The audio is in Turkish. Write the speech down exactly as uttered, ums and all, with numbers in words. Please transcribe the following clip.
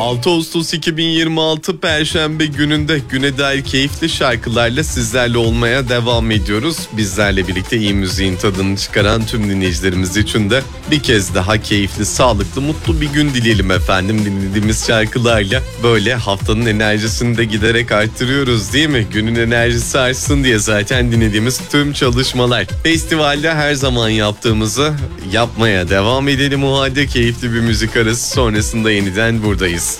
altı Ağustos iki bin yirmi altı Perşembe gününde güne dair keyifli şarkılarla sizlerle olmaya devam ediyoruz. Bizlerle birlikte iyi müziğin tadını çıkaran tüm dinleyicilerimiz için de bir kez daha keyifli, sağlıklı, mutlu bir gün dileyelim efendim. Dinlediğimiz şarkılarla böyle haftanın enerjisini de giderek arttırıyoruz değil mi? Günün enerjisi artsın diye zaten dinlediğimiz tüm çalışmalar. Festivalde her zaman yaptığımızı yapmaya devam edelim o halde. Keyifli bir müzik arası sonrasında yeniden buradayız.